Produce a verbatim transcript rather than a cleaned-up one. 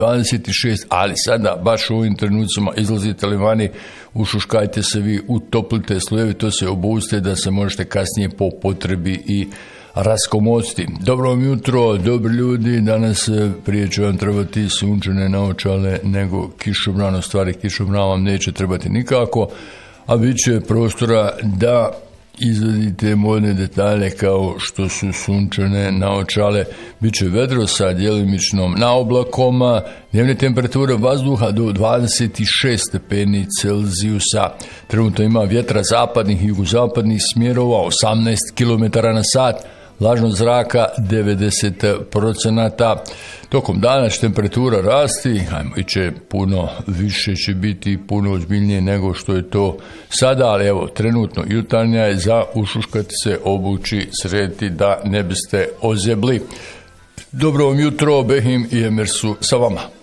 dvadeset šest, ali sada baš u ovim trenucima izlazite li vani, ušuškajte se vi, utoplite slojeve, to se obuste da se možete kasnije po potrebi i raskomociti. Dobro vam jutro, dobri ljudi, danas prije će vam trebati sunčane naočale nego kišobran, u stvari kišobran vam neće trebati nikako, a bit će prostora da izvadite modne detalje kao što su sunčane naočale. Biće vedro sa djelimičnom naoblakom, dnevne temperature vazduha do dvadeset šest stepeni Celzijusa. Trenutno ima vjetra zapadnih i jugozapadnih smjerova osamnaest kilometara na sat, vlažnost zraka devedeset procenata. Tokom dana će temperatura rasti, ajmo iće puno više, će biti puno ozbiljnije nego što je to sada, ali evo, trenutno jutarnja je za ušuškati se, obući, srediti da ne biste ozebli. Dobro vam jutro, Behim i Emer su sa vama.